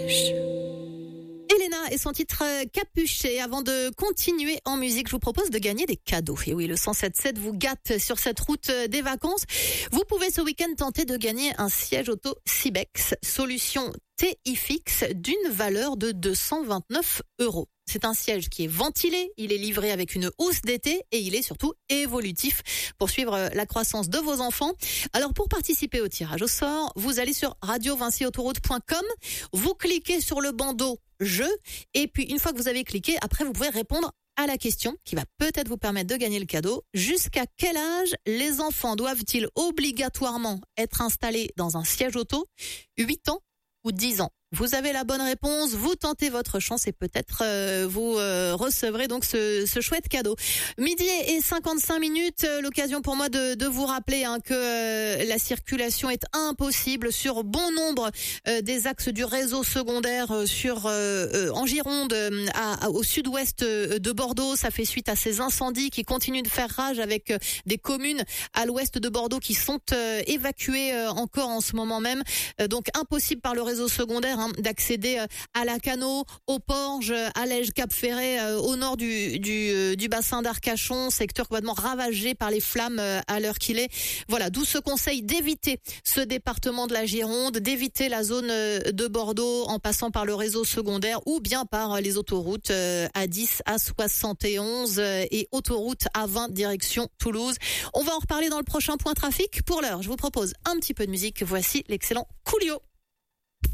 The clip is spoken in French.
Capuche. Elena et son titre Capuché. Avant de continuer en musique, je vous propose de gagner des cadeaux. Et oui, le 107.7 vous gâte sur cette route des vacances. Vous pouvez ce week-end tenter de gagner un siège auto Cibex, solution TIFX d'une valeur de 229 €. C'est un siège qui est ventilé, il est livré avec une housse d'été et il est surtout évolutif pour suivre la croissance de vos enfants. Alors pour participer au tirage au sort, vous allez sur radiovincyautoroute.com, vous cliquez sur le bandeau jeu et puis une fois que vous avez cliqué, après vous pouvez répondre à la question qui va peut-être vous permettre de gagner le cadeau. Jusqu'à quel âge les enfants doivent-ils obligatoirement être installés dans un siège auto ? 8 ans ou 10 ans. Vous avez la bonne réponse, vous tentez votre chance et peut-être vous recevrez donc ce chouette cadeau. 12h55, l'occasion pour moi de vous rappeler que la circulation est impossible sur bon nombre des axes du réseau secondaire en Gironde, au sud-ouest de Bordeaux. Ça fait suite à ces incendies qui continuent de faire rage avec des communes à l'ouest de Bordeaux qui sont évacuées encore en ce moment même. Donc impossible par le réseau secondaire d'accéder à Lacanau, au Porge, à Lège, Cap-Ferret, au nord du bassin d'Arcachon, secteur complètement ravagé par les flammes à l'heure qu'il est. Voilà, d'où ce conseil d'éviter ce département de la Gironde, d'éviter la zone de Bordeaux en passant par le réseau secondaire ou bien par les autoroutes A10, A71 et autoroute A20 direction Toulouse. On va en reparler dans le prochain point trafic. Pour l'heure, je vous propose un petit peu de musique. Voici l'excellent Coolio.